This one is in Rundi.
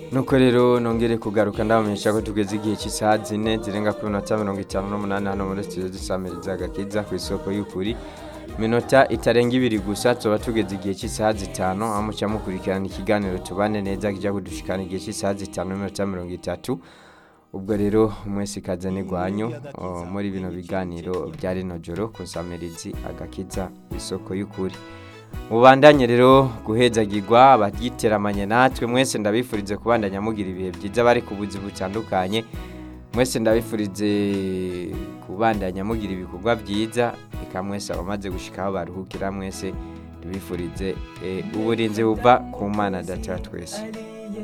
Nuko rero nongere kugaruka ndabamenyesha ko tugeze igihe cy'isaha 4 zirenga kuri 58 hano muri studio zisamiriza agakiza ku isoko y'ukuri. Minota itarenga 2 gusa tuba tugeze igihe cy'isaha 5 aho muca mukurikirana ikiganiro tubane neza kijya kudushikana igihe cy'isaha 5:30. Ubwo rero mwese kaze nigwanyu muri bino biganiro bya rino joro kusamiriza agakiza ku isoko y'ukuri. Mubandanye rero guhezagirwa abagiteramanye natwe mwese ndabifurize kubandanya mugira ibihe byiza bari kubuzi butandukanye. Mwese ndabifurize kubandanya mugira ibikorwa byiza eka mwese abamaze gushikaho baruhukira mwese tubifurize uburinzi buva ku Mana data twese.